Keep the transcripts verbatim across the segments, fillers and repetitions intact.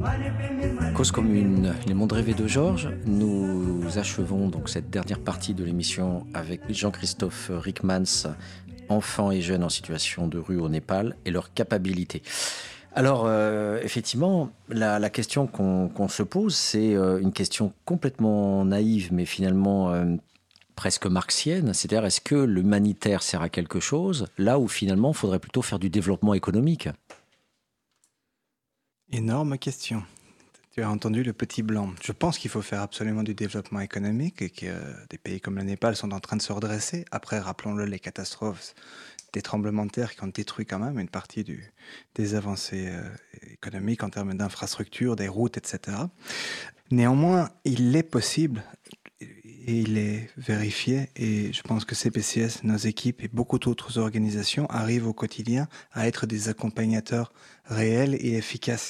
Cause commune, les mondes rêvés de Georges. Nous achevons donc cette dernière partie de l'émission avec Jean-Christophe Rickmans, enfants et jeunes en situation de rue au Népal et leurs capacités. Alors, euh, effectivement, la, la question qu'on qu'on se pose, c'est euh, une question complètement naïve, mais finalement euh, presque marxienne. C'est-à-dire, est-ce que l'humanitaire sert à quelque chose, là où finalement, il faudrait plutôt faire du développement économique ? Énorme question. Tu as entendu le petit blanc. Je pense qu'il faut faire absolument du développement économique et que euh, des pays comme le Népal sont en train de se redresser. Après, rappelons-le, les catastrophes, des tremblements de terre qui ont détruit quand même une partie du, des avancées euh, économiques en termes d'infrastructures, des routes, et cetera. Néanmoins, il est possible et il est vérifié, et je pense que C P C S, nos équipes et beaucoup d'autres organisations arrivent au quotidien à être des accompagnateurs réels et efficaces.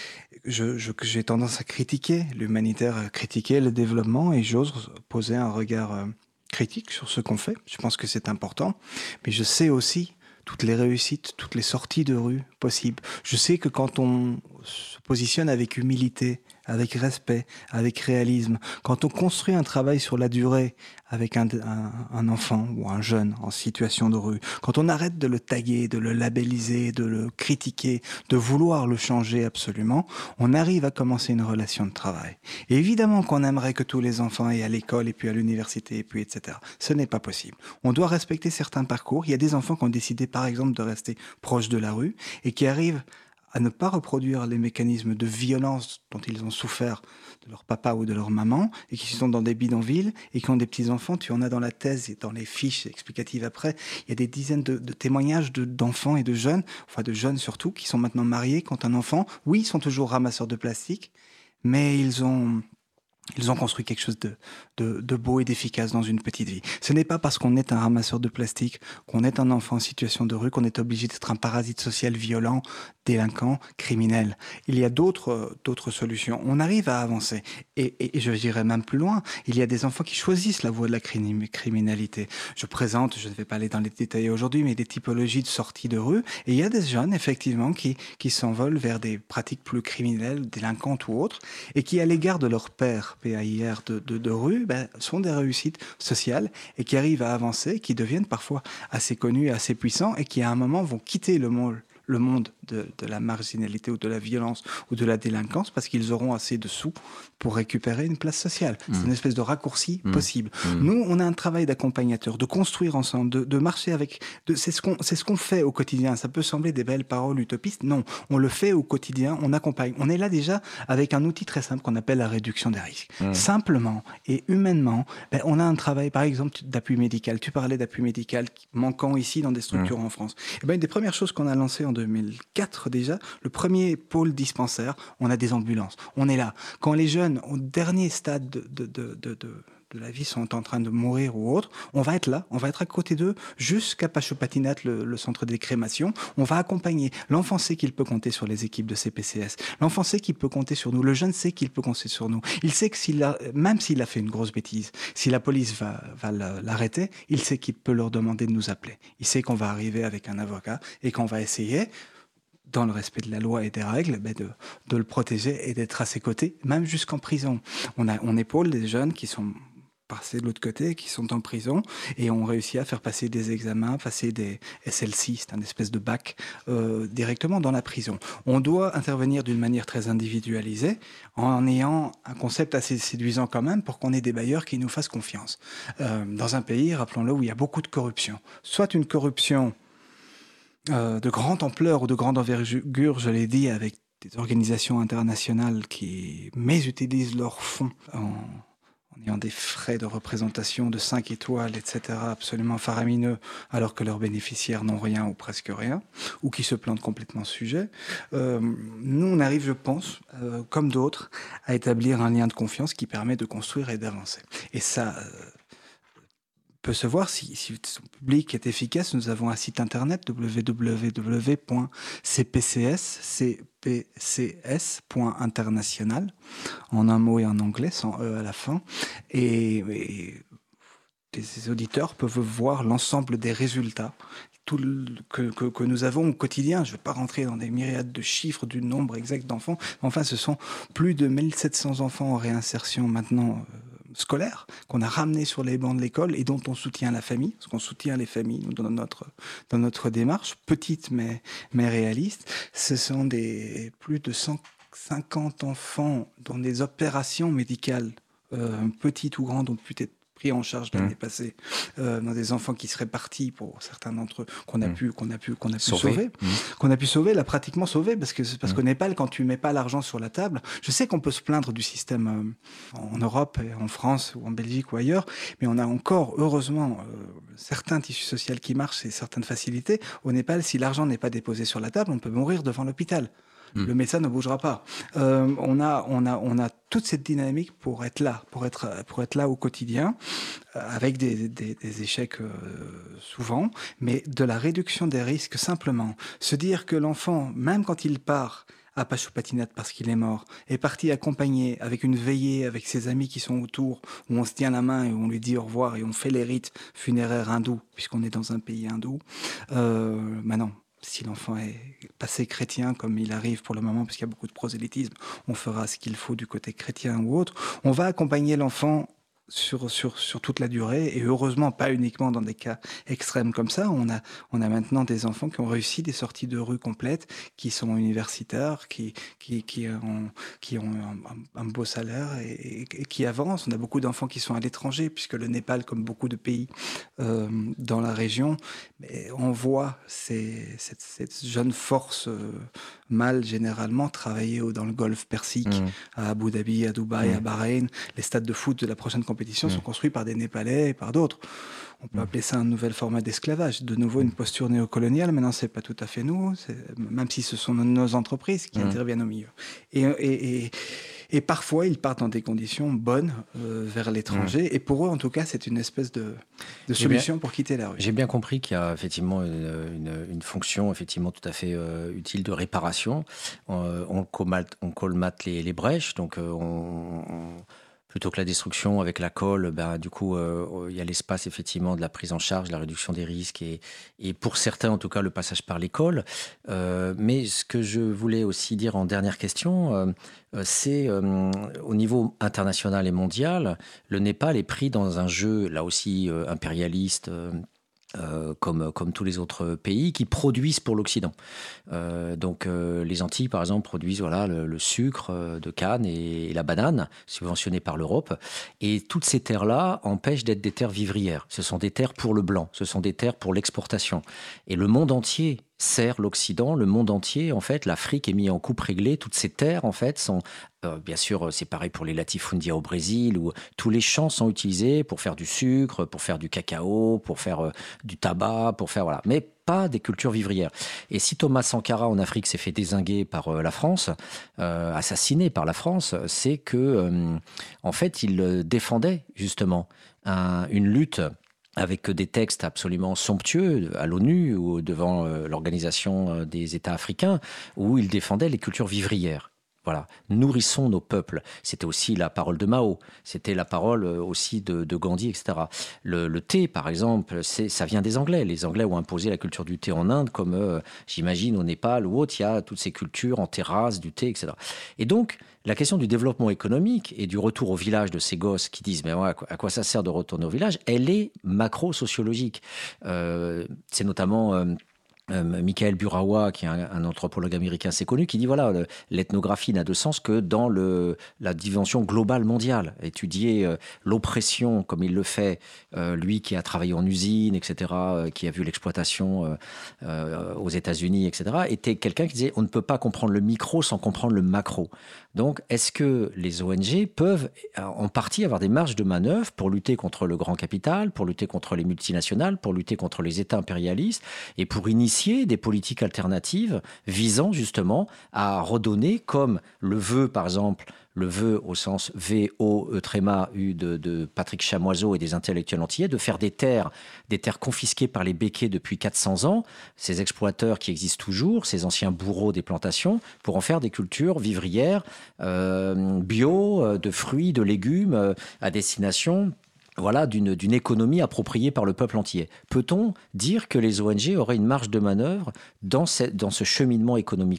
Je, je, j'ai tendance à critiquer l'humanitaire, à critiquer le développement, et j'ose poser un regard euh, critique sur ce qu'on fait. Je pense que c'est important, mais je sais aussi toutes les réussites, toutes les sorties de rue possibles. Je sais que quand on se positionne avec humilité, avec respect, avec réalisme, quand on construit un travail sur la durée avec un, un, un enfant ou un jeune en situation de rue, quand on arrête de le taguer, de le labelliser, de le critiquer, de vouloir le changer absolument, on arrive à commencer une relation de travail. Et évidemment qu'on aimerait que tous les enfants aillent à l'école et puis à l'université et puis et cetera. Ce n'est pas possible. On doit respecter certains parcours. Il y a des enfants qui ont décidé par exemple de rester proches de la rue et qui arrivent à ne pas reproduire les mécanismes de violence dont ils ont souffert de leur papa ou de leur maman, et qui sont dans des bidonvilles, et qui ont des petits-enfants. Tu en as dans la thèse et dans les fiches explicatives après. Il y a des dizaines de, de témoignages de, d'enfants et de jeunes, enfin de jeunes surtout, qui sont maintenant mariés, qui ont un enfant. Oui, ils sont toujours ramasseurs de plastique, mais ils ont... Ils ont construit quelque chose de, de, de beau et d'efficace dans une petite vie. Ce n'est pas parce qu'on est un ramasseur de plastique, qu'on est un enfant en situation de rue, qu'on est obligé d'être un parasite social violent, délinquant, criminel. Il y a d'autres, d'autres solutions. On arrive à avancer. Et, et, et je dirais même plus loin, il y a des enfants qui choisissent la voie de la criminalité. Je présente, je ne vais pas aller dans les détails aujourd'hui, mais des typologies de sorties de rue. Et il y a des jeunes, effectivement, qui, qui s'envolent vers des pratiques plus criminelles, délinquantes ou autres, et qui, à l'égard de leur père, P A I R de, de, de rue, ben, sont des réussites sociales et qui arrivent à avancer, qui deviennent parfois assez connus, assez puissants et qui à un moment vont quitter le monde, le monde de, de la marginalité ou de la violence ou de la délinquance parce qu'ils auront assez de sous pour récupérer une place sociale. Mmh. C'est une espèce de raccourci mmh. possible. Mmh. Nous, on a un travail d'accompagnateur, de construire ensemble, de, de marcher avec... De, c'est, ce qu'on, c'est ce qu'on fait au quotidien. Ça peut sembler des belles paroles utopistes. Non, on le fait au quotidien, on accompagne. On est là déjà avec un outil très simple qu'on appelle la réduction des risques. Mmh. Simplement et humainement, ben, on a un travail, par exemple, d'appui médical. Tu parlais d'appui médical manquant ici dans des structures mmh. en France. Et ben, une des premières choses qu'on a lancées en deux mille quatre déjà, le premier pôle dispensaire, on a des ambulances. On est là. Quand les jeunes, au dernier stade de, de, de, de, de, de la vie, sont en train de mourir ou autre, on va être là, on va être à côté d'eux jusqu'à Pachopatinat, le, le centre des crémations. On va accompagner. L'enfant sait qu'il peut compter sur les équipes de C P C S. L'enfant sait qu'il peut compter sur nous. Le jeune sait qu'il peut compter sur nous. Il sait que s'il a, même s'il a fait une grosse bêtise, si la police va, va l'arrêter, il sait qu'il peut leur demander de nous appeler. Il sait qu'on va arriver avec un avocat et qu'on va essayer, dans le respect de la loi et des règles, ben de, de le protéger et d'être à ses côtés, même jusqu'en prison. On, a, on épaule des jeunes qui sont passés de l'autre côté, qui sont en prison, et on réussit à faire passer des examens, passer des S L C, c'est un espèce de bac, euh, directement dans la prison. On doit intervenir d'une manière très individualisée, en ayant un concept assez séduisant quand même, pour qu'on ait des bailleurs qui nous fassent confiance. Euh, dans un pays, rappelons-le, où il y a beaucoup de corruption. Soit une corruption Euh, de grande ampleur ou de grande envergure, je l'ai dit, avec des organisations internationales qui, mais utilisent leurs fonds en, en ayant des frais de représentation de cinq étoiles, et cetera, absolument faramineux, alors que leurs bénéficiaires n'ont rien ou presque rien, ou qui se plantent complètement sujet. Euh, nous, on arrive, je pense, euh, comme d'autres, à établir un lien de confiance qui permet de construire et d'avancer. Et ça... Euh, peut se voir si, si son public est efficace. Nous avons un site internet w w w point c p c s point international en un mot et en anglais sans e à la fin, et, et les auditeurs peuvent voir l'ensemble des résultats tout le, que, que, que nous avons au quotidien. Je ne vais pas rentrer dans des myriades de chiffres du nombre exact d'enfants. Enfin, ce sont plus de mille sept cents enfants en réinsertion maintenant euh, scolaire qu'on a ramenés sur les bancs de l'école et dont on soutient la famille, parce qu'on soutient les familles nous, dans notre dans notre démarche petite mais mais réaliste. Ce sont des plus de cent cinquante enfants dont des opérations médicales euh, petites ou grandes ont pu être pris en charge l'année mmh. passée, euh, dans des enfants qui seraient partis pour certains d'entre eux qu'on a mmh. pu qu'on a pu qu'on a pu sauver, sauver mmh. qu'on a pu sauver, là pratiquement sauver, parce que parce mmh. qu'au Népal, quand tu mets pas l'argent sur la table, je sais qu'on peut se plaindre du système euh, en Europe, en France ou en Belgique ou ailleurs, mais on a encore heureusement euh, certains tissus sociaux qui marchent et certaines facilités. Au Népal, si l'argent n'est pas déposé sur la table, on peut mourir devant l'hôpital. Le médecin ne bougera pas. Euh, on a, on a, on a toute cette dynamique pour être là, pour être, pour être là au quotidien, euh, avec des, des, des échecs euh, souvent, mais de la réduction des risques simplement. Se dire que l'enfant, même quand il part à Pachupatinath parce qu'il est mort, est parti accompagné avec une veillée, avec ses amis qui sont autour, où on se tient la main et on lui dit au revoir et on fait les rites funéraires hindous, puisqu'on est dans un pays hindou. Euh, maintenant, si l'enfant est passé chrétien, comme il arrive pour le moment, parce qu'il y a beaucoup de prosélytisme, on fera ce qu'il faut du côté chrétien ou autre. On va accompagner l'enfant sur, sur, sur toute la durée, et heureusement pas uniquement dans des cas extrêmes comme ça. On a, on a maintenant des enfants qui ont réussi des sorties de rue complètes, qui sont universitaires, qui, qui, qui ont, qui ont un, un beau salaire et, et qui avancent. On a beaucoup d'enfants qui sont à l'étranger, puisque le Népal, comme beaucoup de pays euh, dans la région, mais on voit ces, cette, cette jeune force euh, mâle généralement travailler dans le Golfe Persique, mmh. à Abu Dhabi, à Dubaï, mmh. à Bahreïn. Les stades de foot de la prochaine compétition compétitions mmh. sont construits par des Népalais et par d'autres. On peut mmh. appeler ça un nouvel format d'esclavage. De nouveau, une posture néocoloniale. Maintenant, c'est pas tout à fait nous, même si ce sont nos entreprises qui mmh. interviennent au milieu. Et, et, et, et parfois, ils partent dans des conditions bonnes euh, vers l'étranger. Mmh. Et pour eux, en tout cas, c'est une espèce de, de solution bien, pour quitter la rue. J'ai bien compris qu'il y a effectivement une, une, une fonction effectivement tout à fait euh, utile de réparation. Euh, on colmate, on colmate les, les brèches, donc euh, on, on plutôt que la destruction avec la colle, ben, du coup, euh, il y a l'espace effectivement de la prise en charge, la réduction des risques et, et pour certains, en tout cas, le passage par l'école. Euh, mais ce que je voulais aussi dire en dernière question, euh, c'est euh, au niveau international et mondial, le Népal est pris dans un jeu, là aussi, euh, impérialiste, euh, Euh, comme, comme tous les autres pays, qui produisent pour l'Occident. Euh, donc euh, les Antilles, par exemple, produisent voilà, le, le sucre de canne et, et la banane, subventionnés par l'Europe. Et toutes ces terres-là empêchent d'être des terres vivrières. Ce sont des terres pour le blanc, ce sont des terres pour l'exportation. Et le monde entier sert l'Occident, le monde entier, en fait, l'Afrique est mise en coupe réglée. Toutes ces terres, en fait, sont, euh, bien sûr, c'est pareil pour les latifundia au Brésil, où tous les champs sont utilisés pour faire du sucre, pour faire du cacao, pour faire euh, du tabac, pour faire, voilà. Mais pas des cultures vivrières. Et si Thomas Sankara, en Afrique, s'est fait dézinguer par euh, la France, euh, assassiné par la France, c'est que, euh, en fait, il défendait, justement, un, une lutte avec des textes absolument somptueux à l'ONU ou devant euh, l'Organisation des États africains, où il défendait les cultures vivrières. Voilà, nourrissons nos peuples. C'était aussi la parole de Mao, c'était la parole aussi de, de Gandhi, et cetera. Le, le thé, par exemple, c'est, ça vient des Anglais. Les Anglais ont imposé la culture du thé en Inde, comme euh, j'imagine au Népal ou autre, il y a toutes ces cultures en terrasse, du thé, et cetera. Et donc, la question du développement économique et du retour au village de ces gosses qui disent « mais ouais, à quoi ça sert de retourner au village ?» elle est macro-sociologique. Euh, c'est notamment... Euh, Euh, Michael Burawa, qui est un, un anthropologue américain assez connu, qui dit voilà, le, l'ethnographie n'a de sens que dans le, la dimension globale mondiale. Étudier euh, l'oppression, comme il le fait, euh, lui qui a travaillé en usine, et cetera, euh, qui a vu l'exploitation euh, euh, aux États-Unis, et cetera, était quelqu'un qui disait on ne peut pas comprendre le micro sans comprendre le macro. Donc, est-ce que les O N G peuvent en partie avoir des marges de manœuvre pour lutter contre le grand capital, pour lutter contre les multinationales, pour lutter contre les États impérialistes et pour initier des politiques alternatives visant justement à redonner, comme le veut par exemple, le vœu au sens V O E tréma U de, de Patrick Chamoiseau et des intellectuels antillais, de faire des terres, des terres confisquées par les Békés depuis quatre cents ans, ces exploiteurs qui existent toujours, ces anciens bourreaux des plantations, pour en faire des cultures vivrières, euh, bio, de fruits, de légumes, euh, à destination voilà, d'une, d'une économie appropriée par le peuple entier. Peut-on dire que les O N G auraient une marge de manœuvre dans, cette, dans ce cheminement économique-là ?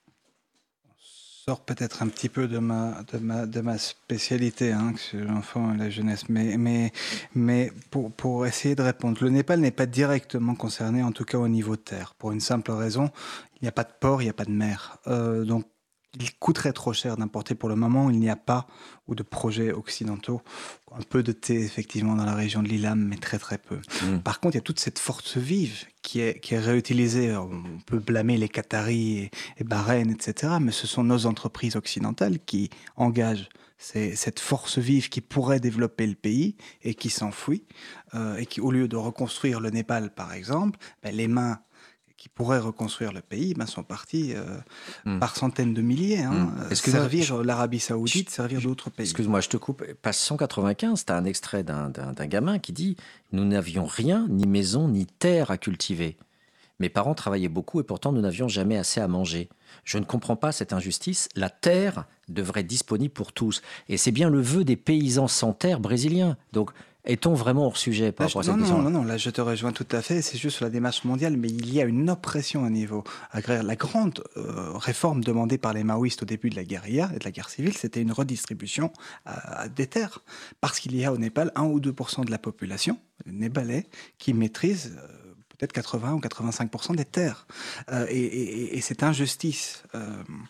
Sort peut-être un petit peu de ma, de ma, de ma spécialité, hein, que c'est l'enfant et la jeunesse, mais, mais, mais pour, pour essayer de répondre, le Népal n'est pas directement concerné, en tout cas au niveau terre, pour une simple raison, il n'y a pas de port, il n'y a pas de mer. Euh, donc, il coûterait trop cher d'importer pour le moment, il n'y a pas, ou de projets occidentaux, un peu de thé effectivement dans la région de l'Ilam, mais très très peu. Mmh. Par contre, il y a toute cette force vive qui est, qui est réutilisée. On peut blâmer les Qataris et, et Bahreïn, et cetera, mais ce sont nos entreprises occidentales qui engagent ces, cette force vive qui pourrait développer le pays et qui s'enfuit, euh, et qui, au lieu de reconstruire le Népal par exemple, ben, les mains qui pourraient reconstruire le pays, ben, sont partis euh, mmh. par centaines de milliers. Hein, mmh. Servir je, l'Arabie Saoudite, je, servir d'autres pays. Excuse-moi, je te coupe. Page cent quatre-vingt-quinze, tu as un extrait d'un, d'un, d'un gamin qui dit « Nous n'avions rien, ni maison, ni terre à cultiver. Mes parents travaillaient beaucoup et pourtant nous n'avions jamais assez à manger. Je ne comprends pas cette injustice. La terre devrait être disponible pour tous. » Et c'est bien le vœu des paysans sans terre brésiliens. Donc, est-on vraiment hors sujet par rapport à cette non, question ? Non, non, non, là je te rejoins tout à fait, c'est juste sur la démarche mondiale, mais il y a une oppression au niveau agraire. La grande euh, réforme demandée par les maoïstes au début de la guérilla et de la guerre civile, c'était une redistribution à, à des terres. Parce qu'il y a au Népal un ou deux pour cent de la population népalais qui maîtrise euh, peut-être quatre-vingts ou quatre-vingt-cinq pour cent des terres. Euh, et, et, et cette injustice... Euh,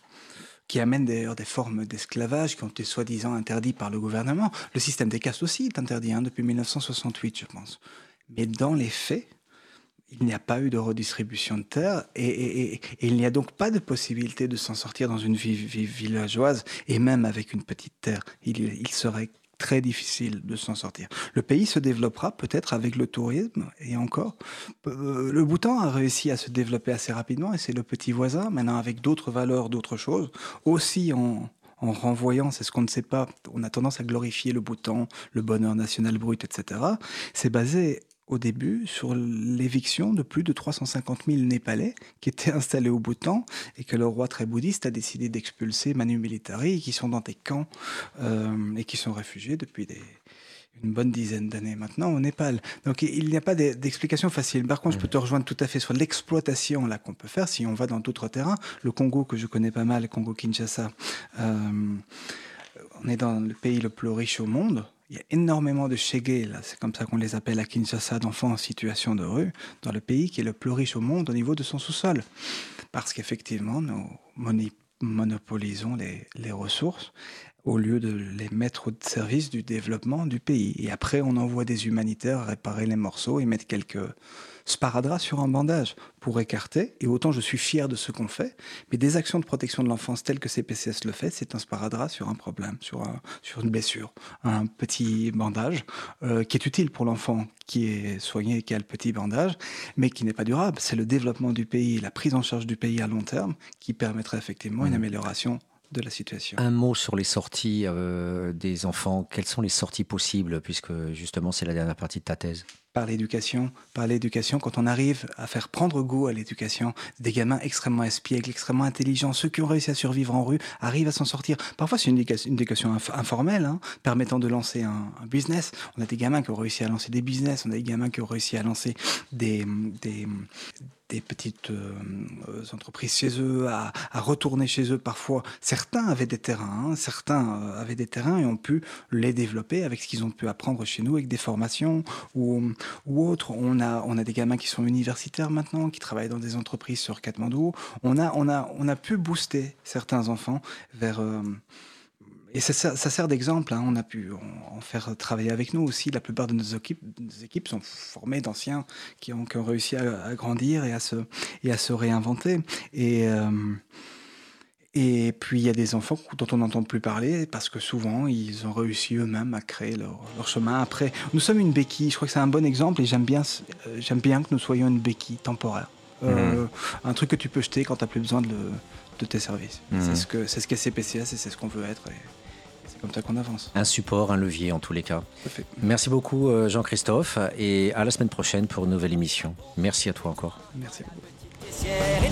qui amène d'ailleurs des formes d'esclavage qui ont été soi-disant interdites par le gouvernement. Le système des castes aussi est interdit hein, depuis mille neuf cent soixante-huit, je pense. Mais dans les faits, il n'y a pas eu de redistribution de terres et, et, et, et il n'y a donc pas de possibilité de s'en sortir dans une vie, vie villageoise et même avec une petite terre. Il, il serait très difficile de s'en sortir. Le pays se développera peut-être avec le tourisme et encore. Euh, le Bhoutan a réussi à se développer assez rapidement et c'est le petit voisin, maintenant avec d'autres valeurs, d'autres choses, aussi en, en renvoyant, c'est ce qu'on ne sait pas, on a tendance à glorifier le Bhoutan, le bonheur national brut, et cetera. C'est basé au début sur l'éviction de plus de trois cent cinquante mille Népalais qui étaient installés au Bhoutan et que le roi très bouddhiste a décidé d'expulser manu militari et qui sont dans des camps euh, et qui sont réfugiés depuis des, une bonne dizaine d'années maintenant au Népal. Donc il n'y a pas d'explication facile. Par contre, je peux te rejoindre tout à fait sur l'exploitation là qu'on peut faire si on va dans d'autres terrains. Le Congo que je connais pas mal, le Congo-Kinshasa, euh, on est dans le pays le plus riche au monde. Il y a énormément de shege, là, c'est comme ça qu'on les appelle à Kinshasa, d'enfants en situation de rue, dans le pays qui est le plus riche au monde au niveau de son sous-sol. Parce qu'effectivement, nous monopolisons les, les ressources au lieu de les mettre au service du développement du pays. Et après, on envoie des humanitaires réparer les morceaux et mettre quelques sparadrap sur un bandage pour écarter. Et autant je suis fier de ce qu'on fait, mais des actions de protection de l'enfance telles que C P C S le fait, c'est un sparadrap sur un problème, sur, un, sur une blessure, un petit bandage euh, qui est utile pour l'enfant qui est soigné, qui a le petit bandage, mais qui n'est pas durable. C'est le développement du pays, la prise en charge du pays à long terme qui permettrait effectivement une amélioration de la situation. Un mot sur les sorties euh, des enfants. Quelles sont les sorties possibles, puisque justement c'est la dernière partie de ta thèse? Par l'éducation, par l'éducation, quand on arrive à faire prendre goût à l'éducation, des gamins extrêmement espiègles, extrêmement intelligents, ceux qui ont réussi à survivre en rue, arrivent à s'en sortir. Parfois, c'est une éducation, une éducation inf- informelle, hein, permettant de lancer un, un business. On a des gamins qui ont réussi à lancer des business, on a des gamins qui ont réussi à lancer des... des des petites euh, entreprises chez eux, à, à retourner chez eux parfois. Certains avaient des terrains, hein, certains euh, avaient des terrains et ont pu les développer avec ce qu'ils ont pu apprendre chez nous, avec des formations ou, ou autres. On a, on a des gamins qui sont universitaires maintenant, qui travaillent dans des entreprises sur Katmandou. On a, on a, on a pu booster certains enfants vers... Euh, Et ça, ça, ça sert d'exemple, hein. On a pu en, en faire travailler avec nous aussi. La plupart de nos équipes, nos équipes sont formées d'anciens qui ont, qui ont réussi à, à grandir et à se, et à se réinventer. Et, euh, et puis il y a des enfants dont on n'entend plus parler parce que souvent ils ont réussi eux-mêmes à créer leur, leur chemin. Après, nous sommes une béquille. Je crois que c'est un bon exemple et j'aime bien, j'aime bien que nous soyons une béquille temporaire. Euh, mmh. Un truc que tu peux jeter quand tu n'as plus besoin de, le, de tes services. Mmh. C'est ce que c'est ce qu'est C P C S et c'est ce qu'on veut être. Et c'est comme ça qu'on avance. Un support, un levier en tous les cas. Merci beaucoup Jean-Christophe et à la semaine prochaine pour une nouvelle émission. Merci à toi encore. Merci beaucoup.